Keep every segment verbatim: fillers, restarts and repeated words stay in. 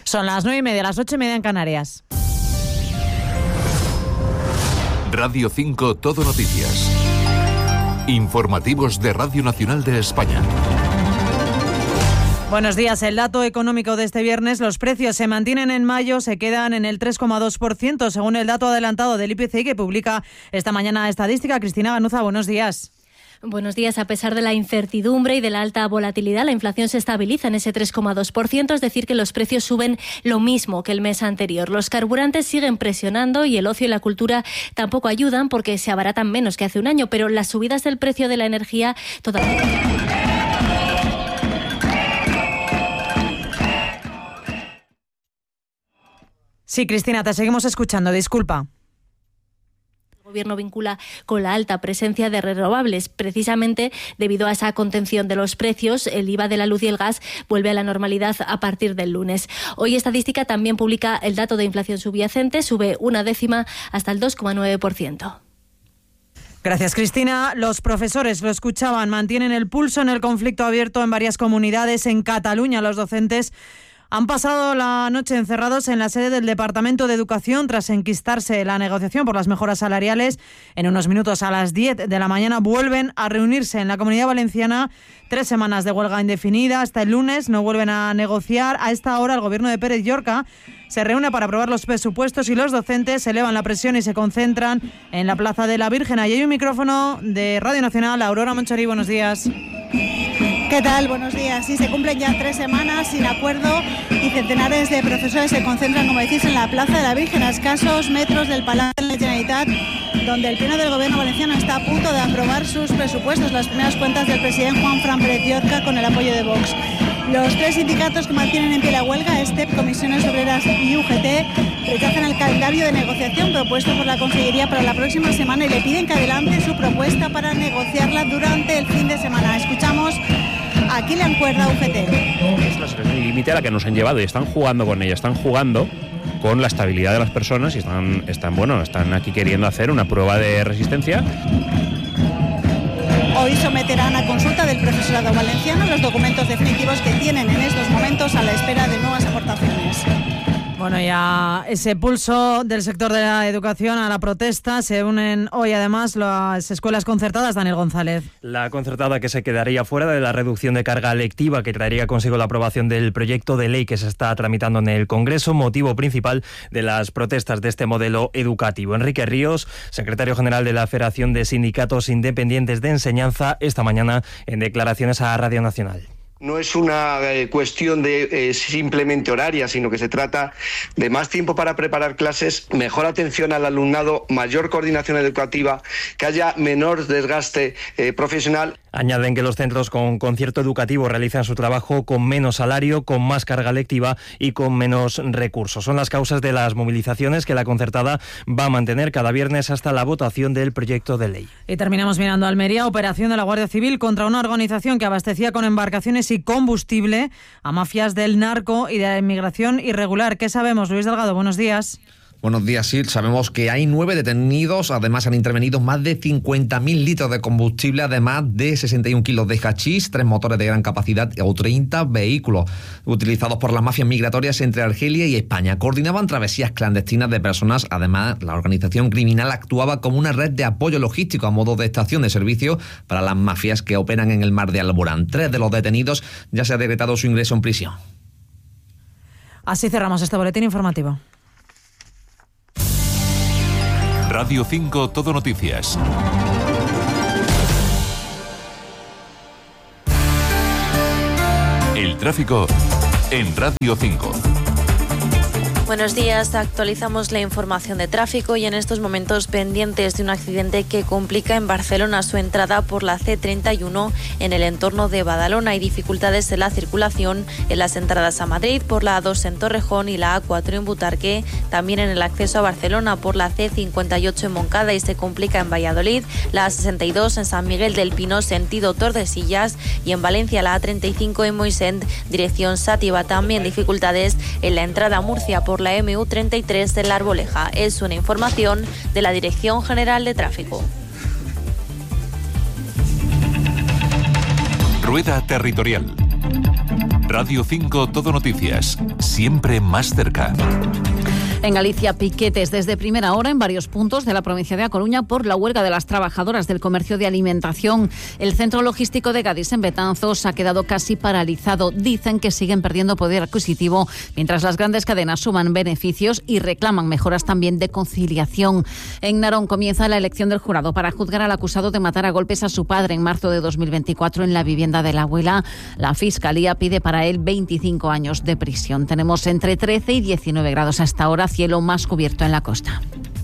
Son las nueve y media, las ocho y media en Canarias. Radio cinco Todo Noticias. Informativos de Radio Nacional de España. Buenos días. El dato económico de este viernes, los precios se mantienen en mayo, se quedan en el tres coma dos por ciento, según el dato adelantado del I P C I que publica esta mañana Estadística. Cristina Ganuza, buenos días. Buenos días. A pesar de la incertidumbre y de la alta volatilidad, la inflación se estabiliza en ese tres coma dos por ciento, es decir, que los precios suben lo mismo que el mes anterior. Los carburantes siguen presionando y el ocio y la cultura tampoco ayudan porque se abaratan menos que hace un año, pero las subidas del precio de la energía todavía... Sí, Cristina, te seguimos escuchando, disculpa. El Gobierno vincula con la alta presencia de renovables. Precisamente debido a esa contención de los precios, el I V A de la luz y el gas vuelve a la normalidad a partir del lunes. Hoy Estadística también publica el dato de inflación subyacente, sube una décima hasta el dos coma nueve por ciento. Gracias, Cristina. Los profesores, lo escuchaban, mantienen el pulso en el conflicto abierto en varias comunidades. En Cataluña, los docentes han pasado la noche encerrados en la sede del Departamento de Educación tras enquistarse la negociación por las mejoras salariales. En unos minutos, a las diez de la mañana, vuelven a reunirse en la Comunidad Valenciana. Tres semanas de huelga indefinida. Hasta el lunes no vuelven a negociar. A esta hora, el Gobierno de Pérez Llorca se reúne para aprobar los presupuestos y los docentes elevan la presión y se concentran en la Plaza de la Virgen. Ahí hay un micrófono de Radio Nacional. Aurora Monchori, buenos días. ¿Qué tal? Buenos días. Sí, se cumplen ya tres semanas sin acuerdo y centenares de profesores se concentran, como decís, en la Plaza de la Virgen, a escasos metros del Palacio de la Generalitat, donde el Pleno del Gobierno valenciano está a punto de aprobar sus presupuestos, las primeras cuentas del presidente Juan Fran Pérez Llorca con el apoyo de Vox. Los tres sindicatos que mantienen en pie la huelga, ESTEP, Comisiones Obreras y U G T, rechazan el calendario de negociación propuesto por la Consellería para la próxima semana y le piden que adelante su propuesta para negociarla durante el fin de semana. Escuchamos a Kilian Cuerda, U G T. Es la situación límite a la que nos han llevado y están jugando con ella, están jugando con la estabilidad de las personas y están, están, bueno, están aquí queriendo hacer una prueba de resistencia. Hoy someterán a consulta del profesorado valenciano los documentos definitivos que tienen en estos momentos a la espera de nuevas aportaciones. Bueno, ya ese pulso del sector de la educación a la protesta, se unen hoy además las escuelas concertadas. Daniel González. La concertada que se quedaría fuera de la reducción de carga lectiva que traería consigo la aprobación del proyecto de ley que se está tramitando en el Congreso, motivo principal de las protestas de este modelo educativo. Enrique Ríos, secretario general de la Federación de Sindicatos Independientes de Enseñanza, esta mañana en declaraciones a Radio Nacional. No es una eh, cuestión de eh, simplemente horaria, sino que se trata de más tiempo para preparar clases, mejor atención al alumnado, mayor coordinación educativa, que haya menor desgaste eh, profesional. Añaden que los centros con concierto educativo realizan su trabajo con menos salario, con más carga lectiva y con menos recursos. Son las causas de las movilizaciones que la concertada va a mantener cada viernes hasta la votación del proyecto de ley. Y terminamos mirando a Almería. Operación de la Guardia Civil contra una organización que abastecía con embarcaciones y combustible a mafias del narco y de la inmigración irregular. ¿Qué sabemos? Luis Delgado, buenos días. Buenos días, sí. Sabemos que hay nueve detenidos, además han intervenido más de cincuenta mil litros de combustible, además de sesenta y un kilos de hachís, tres motores de gran capacidad o treinta vehículos utilizados por las mafias migratorias entre Argelia y España. Coordinaban travesías clandestinas de personas. Además, la organización criminal actuaba como una red de apoyo logístico a modo de estación de servicio para las mafias que operan en el mar de Alborán. Tres de los detenidos ya se ha decretado su ingreso en prisión. Así cerramos este boletín informativo. Radio cinco Todo Noticias. El tráfico en Radio cinco. Buenos días, actualizamos la información de tráfico y en estos momentos pendientes de un accidente que complica en Barcelona su entrada por la ce treinta y uno en el entorno de Badalona. Hay dificultades en la circulación en las entradas a Madrid por la A dos en Torrejón y la A cuatro en Butarque, también en el acceso a Barcelona por la ce cincuenta y ocho en Moncada y se complica en Valladolid, la A sesenta y dos en San Miguel del Pino sentido Tordesillas y en Valencia la A treinta y cinco en Moixent dirección Sátiva. También dificultades en la entrada a Murcia por la eme u treinta y tres en La Arboleja. Es una información de la Dirección General de Tráfico. Rueda territorial. Radio cinco Todo Noticias, siempre más cerca. En Galicia, piquetes desde primera hora en varios puntos de la provincia de A Coruña por la huelga de las trabajadoras del comercio de alimentación. El centro logístico de Gadis, en Betanzos, ha quedado casi paralizado. Dicen que siguen perdiendo poder adquisitivo mientras las grandes cadenas suman beneficios y reclaman mejoras también de conciliación. En Narón comienza la elección del jurado para juzgar al acusado de matar a golpes a su padre en marzo de dos mil veinticuatro en la vivienda de la abuela. La Fiscalía pide para él veinticinco años de prisión. Tenemos entre trece y diecinueve grados hasta ahora, cielo más cubierto en la costa.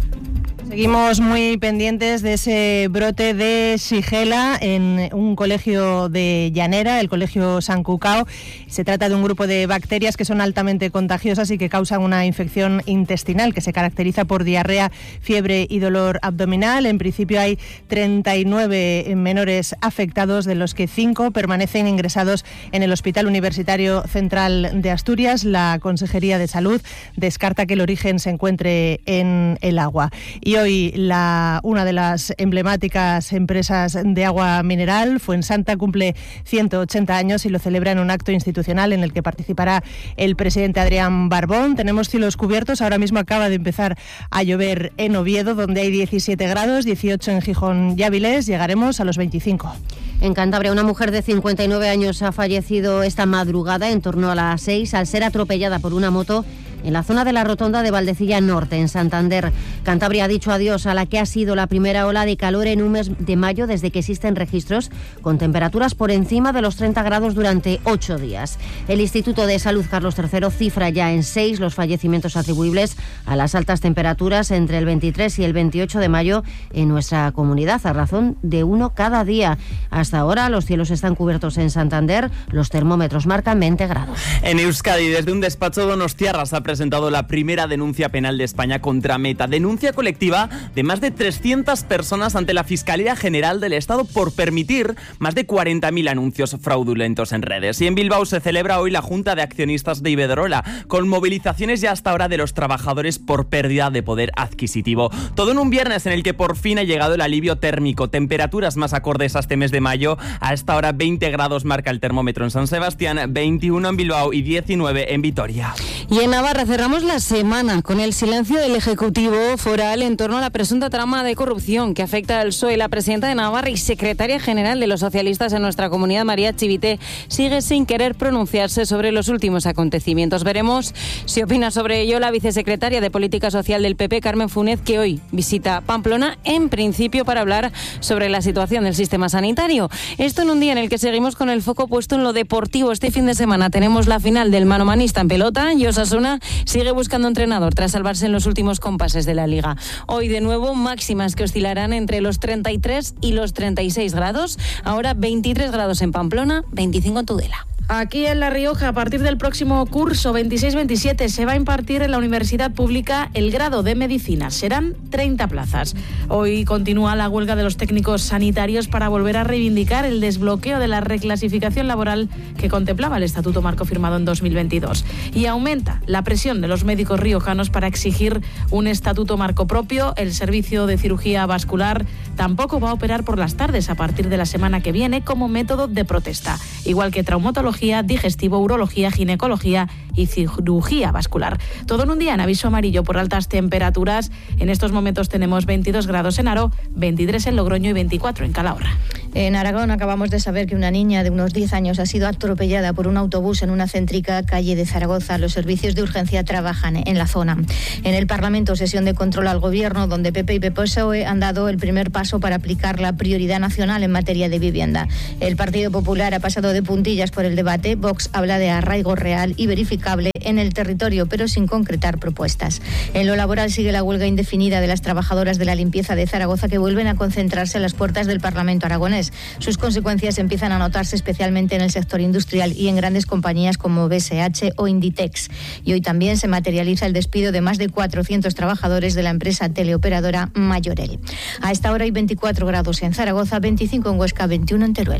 Seguimos muy pendientes de ese brote de Shigella en un colegio de Llanera, el colegio San Cucao. Se trata de un grupo de bacterias que son altamente contagiosas y que causan una infección intestinal que se caracteriza por diarrea, fiebre y dolor abdominal. En principio hay treinta y nueve menores afectados, de los que cinco permanecen ingresados en el Hospital Universitario Central de Asturias. La Consejería de Salud descarta que el origen se encuentre en el agua. Y hoy la, una de las emblemáticas empresas de agua mineral, Fuensanta, cumple ciento ochenta años y lo celebra en un acto institucional en el que participará el presidente Adrián Barbón. Tenemos cielos cubiertos, ahora mismo acaba de empezar a llover en Oviedo, donde hay diecisiete grados, dieciocho en Gijón y Avilés, llegaremos a los veinticinco. En Cantabria, una mujer de cincuenta y nueve años ha fallecido esta madrugada en torno a las seis al ser atropellada por una moto en la zona de la rotonda de Valdecilla Norte, en Santander. Cantabria ha dicho adiós a la que ha sido la primera ola de calor en un mes de mayo desde que existen registros con temperaturas por encima de los treinta grados durante ocho días. El Instituto de Salud Carlos tercero cifra ya en seis los fallecimientos atribuibles a las altas temperaturas entre el veintitrés y el veintiocho de mayo en nuestra comunidad, a razón de uno cada día. Hasta ahora los cielos están cubiertos en Santander, los termómetros marcan veinte grados. En Euskadi, desde un despacho donostiarra se ha presentado la primera denuncia penal de España contra Meta. Denuncia colectiva de más de trescientas personas ante la Fiscalía General del Estado por permitir más de cuarenta mil anuncios fraudulentos en redes. Y en Bilbao se celebra hoy la Junta de Accionistas de Iberdrola, con movilizaciones ya hasta ahora de los trabajadores por pérdida de poder adquisitivo. Todo en un viernes en el que por fin ha llegado el alivio térmico. Temperaturas más acordes a este mes de mayo. A esta hora veinte grados marca el termómetro en San Sebastián, veintiuno en Bilbao y diecinueve en Vitoria. Y en Navarra cerramos la semana con el silencio del Ejecutivo foral en torno a la presunta trama de corrupción que afecta al P S O E. La presidenta de Navarra y secretaria general de los socialistas en nuestra comunidad, María Chivite, sigue sin querer pronunciarse sobre los últimos acontecimientos. Veremos si opina sobre ello la vicesecretaria de Política Social del P P, Carmen Funes, que hoy visita Pamplona, en principio para hablar sobre la situación del sistema sanitario. Esto en un día en el que seguimos con el foco puesto en lo deportivo. Este fin de semana tenemos la final del manomanista en pelota y Osasuna sigue buscando entrenador tras salvarse en los últimos compases de la Liga. Hoy de nuevo máximas que oscilarán entre los treinta y tres y los treinta y seis grados. Ahora veintitrés grados en Pamplona, veinticinco en Tudela. Aquí en La Rioja, a partir del próximo curso veintiséis veintisiete, se va a impartir en la Universidad Pública el grado de Medicina. Serán treinta plazas. Hoy continúa la huelga de los técnicos sanitarios para volver a reivindicar el desbloqueo de la reclasificación laboral que contemplaba el Estatuto Marco firmado en dos mil veintidós. Y aumenta la presión de los médicos riojanos para exigir un Estatuto Marco propio. El servicio de cirugía vascular tampoco va a operar por las tardes a partir de la semana que viene como método de protesta, igual que traumatología, digestivo, urología, ginecología y cirugía vascular. Todo en un día en aviso amarillo por altas temperaturas. En estos momentos tenemos veintidós grados en Aro, veintitrés en Logroño y veinticuatro en Calahorra. En Aragón acabamos de saber que una niña de unos diez años ha sido atropellada por un autobús en una céntrica calle de Zaragoza. Los servicios de urgencia trabajan en la zona. En el Parlamento, sesión de control al Gobierno, donde P P y P S O E han dado el primer paso para aplicar la prioridad nacional en materia de vivienda. El Partido Popular ha pasado de puntillas por el debate. Vox habla de arraigo real y verificable en el territorio, pero sin concretar propuestas. En lo laboral sigue la huelga indefinida de las trabajadoras de la limpieza de Zaragoza, que vuelven a concentrarse a las puertas del Parlamento aragonés. Sus consecuencias empiezan a notarse especialmente en el sector industrial y en grandes compañías como B S H o Inditex. Y hoy también se materializa el despido de más de cuatrocientos trabajadores de la empresa teleoperadora Mayorel. A esta hora hay veinticuatro grados en Zaragoza, veinticinco en Huesca, veintiuno en Teruel.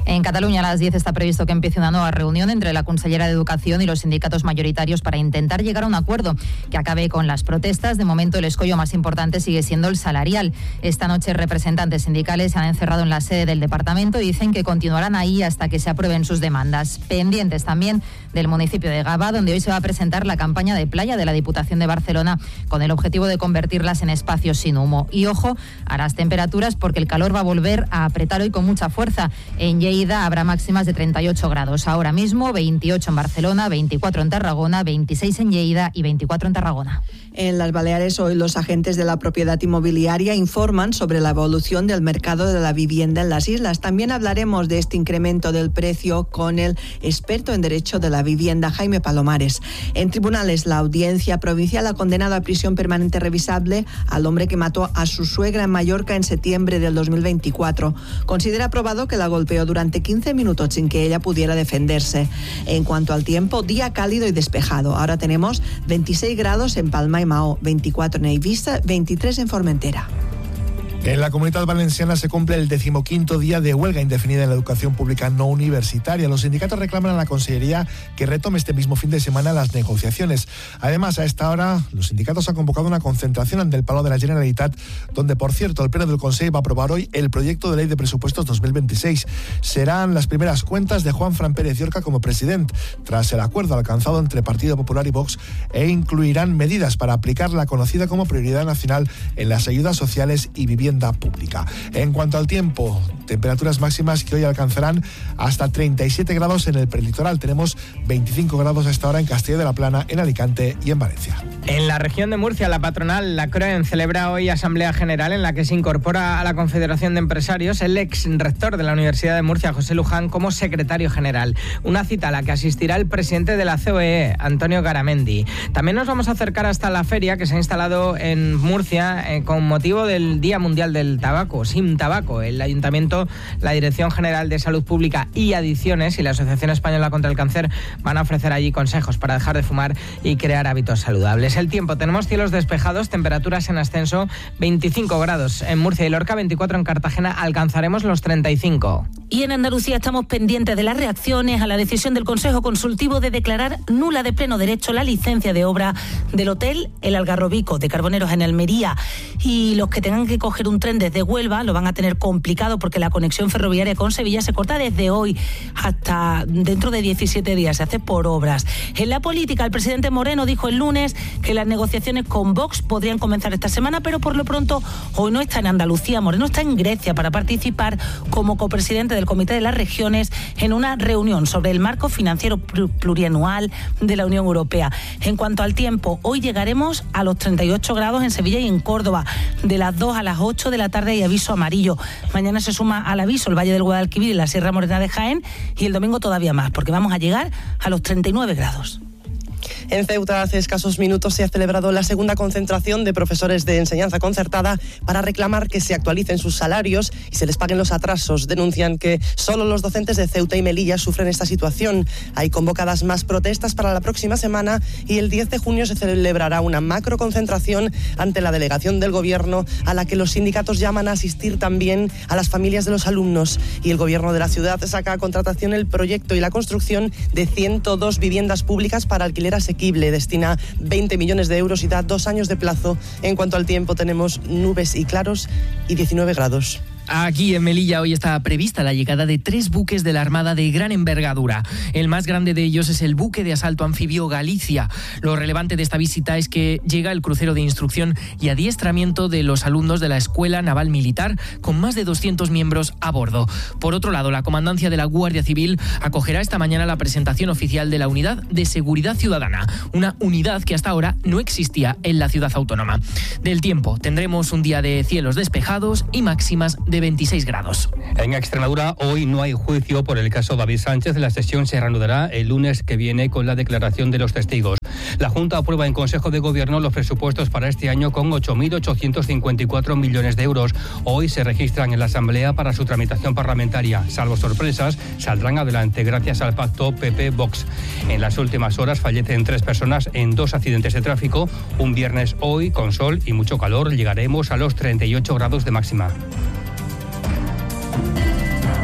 En Cataluña a las diez está previsto que empiece una nueva reunión entre la consellera de Educación y los sindicatos mayoritarios para intentar llegar a un acuerdo que acabe con las protestas. De momento el escollo más importante sigue siendo el salarial. Esta noche representantes sindicales se han encerrado en la sede del departamento y dicen que continuarán ahí hasta que se aprueben sus demandas. Pendientes también del municipio de Gavà, donde hoy se va a presentar la campaña de playa de la Diputación de Barcelona con el objetivo de convertirlas en espacios sin humo. Y ojo a las temperaturas porque el calor va a volver a apretar hoy con mucha fuerza. En Lleida habrá máximas de treinta y ocho grados. Ahora mismo veintiocho en Barcelona, veinticuatro en Tarragona, veintiséis en Lleida y veinticuatro en Tarragona. En las Baleares hoy los agentes de la propiedad inmobiliaria informan sobre la evolución del mercado de la vivienda en las islas. También hablaremos de este incremento del precio con el experto en derecho de la vivienda, Jaime Palomares. En tribunales, la audiencia provincial ha condenado a prisión permanente revisable al hombre que mató a su suegra en Mallorca en septiembre del dos mil veinticuatro. Considera probado que la golpeó durante quince minutos sin que ella pudiera defenderse. En cuanto al tiempo, día cálido y despejado. Ahora tenemos veintiséis grados en Palma y Mahó, veinticuatro en Eivissa, veintitrés en Formentera. En la Comunidad Valenciana se cumple el decimoquinto día de huelga indefinida en la educación pública no universitaria. Los sindicatos reclaman a la Consellería que retome este mismo fin de semana las negociaciones. Además, a esta hora, los sindicatos han convocado una concentración ante el Palau de la Generalitat, donde, por cierto, el Pleno del Consejo va a aprobar hoy el proyecto de ley de presupuestos dos mil veintiséis. Serán las primeras cuentas de Juan Fran Pérez Llorca como presidente, tras el acuerdo alcanzado entre Partido Popular y Vox, e incluirán medidas para aplicar la conocida como prioridad nacional en las ayudas sociales y viviendas pública. En cuanto al tiempo, temperaturas máximas que hoy alcanzarán hasta treinta y siete grados en el prelitoral. Tenemos veinticinco grados a esta hora en Castilla de la Plana, en Alicante y en Valencia. En la región de Murcia, la patronal, la CROEN, celebra hoy Asamblea General en la que se incorpora a la Confederación de Empresarios el ex rector de la Universidad de Murcia, José Luján, como secretario general. Una cita a la que asistirá el presidente de la C O E, Antonio Garamendi. También nos vamos a acercar hasta la feria que se ha instalado en Murcia eh, con motivo del Día Mundial del Tabaco, Sin Tabaco. El Ayuntamiento, la Dirección General de Salud Pública y Adicciones y la Asociación Española contra el Cáncer van a ofrecer allí consejos para dejar de fumar y crear hábitos saludables. El tiempo, tenemos cielos despejados, temperaturas en ascenso, veinticinco grados en Murcia y Lorca, veinticuatro en Cartagena, alcanzaremos los treinta y cinco. Y en Andalucía estamos pendientes de las reacciones a la decisión del Consejo Consultivo de declarar nula de pleno derecho la licencia de obra del Hotel El Algarrobico de Carboneros en Almería. Y los que tengan que coger un tren desde Huelva lo van a tener complicado porque la conexión ferroviaria con Sevilla se corta desde hoy hasta dentro de diecisiete días, se hace por obras. En la política, el presidente Moreno dijo el lunes que las negociaciones con Vox podrían comenzar esta semana, pero por lo pronto hoy no está en Andalucía. Moreno está en Grecia para participar como copresidente del Comité de las Regiones en una reunión sobre el marco financiero plurianual de la Unión Europea. En cuanto al tiempo, hoy llegaremos a los treinta y ocho grados en Sevilla y en Córdoba. De las dos a las ocho de la tarde hay aviso amarillo. Mañana se suma al aviso el Valle del Guadalquivir y la Sierra Morena de Jaén, y el domingo todavía más, porque vamos a llegar a los treinta y nueve grados. En Ceuta, hace escasos minutos, se ha celebrado la segunda concentración de profesores de enseñanza concertada para reclamar que se actualicen sus salarios y se les paguen los atrasos. Denuncian que solo los docentes de Ceuta y Melilla sufren esta situación. Hay convocadas más protestas para la próxima semana y el diez de junio se celebrará una macroconcentración ante la delegación del Gobierno, a la que los sindicatos llaman a asistir también a las familias de los alumnos. Y el Gobierno de la ciudad saca a contratación el proyecto y la construcción de ciento dos viviendas públicas para alquiler asequible. Destina veinte millones de euros y da dos años de plazo. En cuanto al tiempo, tenemos nubes y claros y diecinueve grados. Aquí en Melilla hoy está prevista la llegada de tres buques de la Armada de gran envergadura. El más grande de ellos es el buque de asalto anfibio Galicia. Lo relevante de esta visita es que llega el crucero de instrucción y adiestramiento de los alumnos de la Escuela Naval Militar, con más de doscientos miembros a bordo. Por otro lado, la Comandancia de la Guardia Civil acogerá esta mañana la presentación oficial de la Unidad de Seguridad Ciudadana, una unidad que hasta ahora no existía en la ciudad autónoma. Del tiempo, tendremos un día de cielos despejados y máximas de veintiséis grados. En Extremadura hoy no hay juicio por el caso David Sánchez. La sesión se reanudará el lunes que viene con la declaración de los testigos. La Junta aprueba en Consejo de Gobierno los presupuestos para este año con ocho mil ochocientos cincuenta y cuatro millones de euros. Hoy se registran en la Asamblea para su tramitación parlamentaria. Salvo sorpresas, saldrán adelante gracias al pacto P P-Vox. En las últimas horas fallecen tres personas en dos accidentes de tráfico. Un viernes hoy, con sol y mucho calor, llegaremos a los treinta y ocho grados de máxima.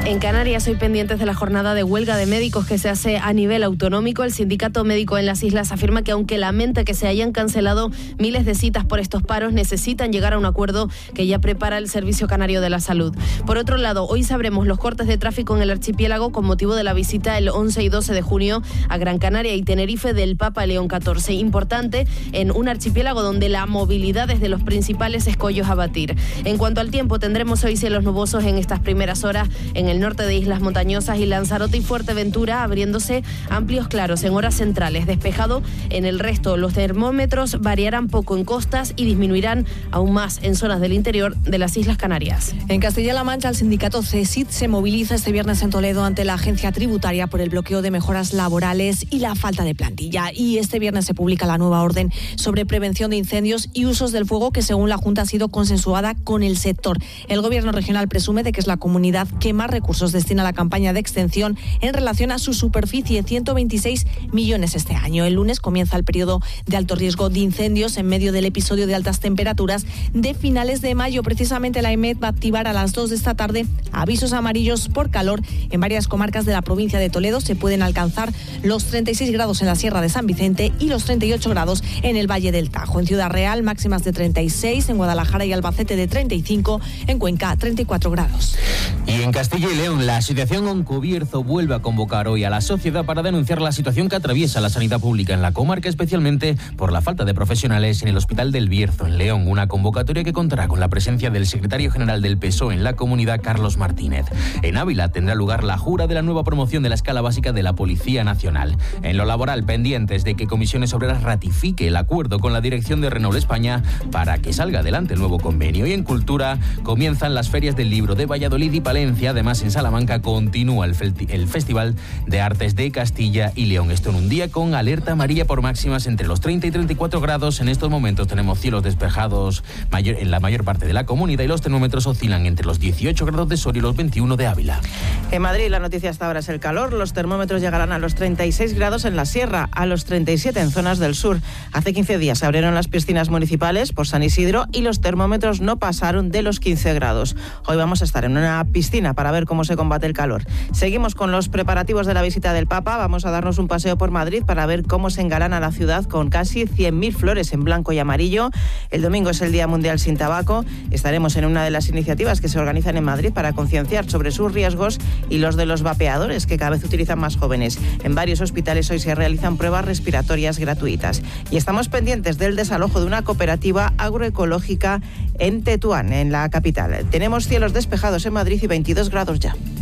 En Canarias, hoy pendientes de la jornada de huelga de médicos que se hace a nivel autonómico, el sindicato médico en las islas afirma que aunque lamenta que se hayan cancelado miles de citas por estos paros, necesitan llegar a un acuerdo que ya prepara el Servicio Canario de la Salud. Por otro lado, hoy sabremos los cortes de tráfico en el archipiélago con motivo de la visita el once y doce de junio a Gran Canaria y Tenerife del Papa León catorce. Importante en un archipiélago donde la movilidad es de los principales escollos a batir. En cuanto al tiempo, tendremos hoy cielos nubosos en estas primeras horas en el norte de Islas Montañosas y Lanzarote y Fuerteventura, abriéndose amplios claros en horas centrales. Despejado en el resto. Los termómetros variarán poco en costas y disminuirán aún más en zonas del interior de las Islas Canarias. En Castilla-La Mancha, el sindicato CESID se moviliza este viernes en Toledo ante la agencia tributaria por el bloqueo de mejoras laborales y la falta de plantilla. Y este viernes se publica la nueva orden sobre prevención de incendios y usos del fuego que, según la Junta, ha sido consensuada con el sector. El gobierno regional presume de que es la comunidad que más recursos destina a la campaña de extensión en relación a su superficie, ciento veintiséis millones este año. El lunes comienza el periodo de alto riesgo de incendios en medio del episodio de altas temperaturas de finales de mayo. Precisamente la EMET va a activar a las dos de esta tarde avisos amarillos por calor en varias comarcas de la provincia de Toledo. Se pueden alcanzar los treinta y seis grados en la Sierra de San Vicente y los treinta y ocho grados en el Valle del Tajo. En Ciudad Real, máximas de treinta y seis, en Guadalajara y Albacete de treinta y cinco, en Cuenca treinta y cuatro grados. Y en Castilla y León, la Asociación Oncobierzo vuelve a convocar hoy a la sociedad para denunciar la situación que atraviesa la sanidad pública en la comarca, especialmente por la falta de profesionales en el Hospital del Bierzo, en León. Una convocatoria que contará con la presencia del secretario general del P S O E en la comunidad, Carlos Martínez. En Ávila tendrá lugar la jura de la nueva promoción de la escala básica de la Policía Nacional. En lo laboral, pendientes de que Comisiones Obreras ratifique el acuerdo con la dirección de Renault España para que salga adelante el nuevo convenio. Y en cultura comienzan las ferias del libro de Valladolid y Palencia. Además, en Salamanca continúa el, el Festival de Artes de Castilla y León. Esto en un día con alerta amarilla por máximas entre los treinta y treinta y cuatro grados. En estos momentos tenemos cielos despejados mayor, en la mayor parte de la comunidad y los termómetros oscilan entre los dieciocho grados de Soria y los veintiuno de Ávila. En Madrid la noticia hasta ahora es el calor. Los termómetros llegarán a los treinta y seis grados en la sierra, a los treinta y siete en zonas del sur. Hace quince días se abrieron las piscinas municipales por San Isidro y los termómetros no pasaron de los quince grados. Hoy vamos a estar en una piscina para ver cómo se combate el calor. Seguimos con los preparativos de la visita del Papa. Vamos a darnos un paseo por Madrid para ver cómo se engalana la ciudad con casi cien mil flores en blanco y amarillo. El domingo es el Día Mundial sin Tabaco. Estaremos en una de las iniciativas que se organizan en Madrid para concienciar sobre sus riesgos y los de los vapeadores que cada vez utilizan más jóvenes. En varios hospitales hoy se realizan pruebas respiratorias gratuitas. Y estamos pendientes del desalojo de una cooperativa agroecológica en Tetuán, en la capital. Tenemos cielos despejados en Madrid y veintidós grados ya.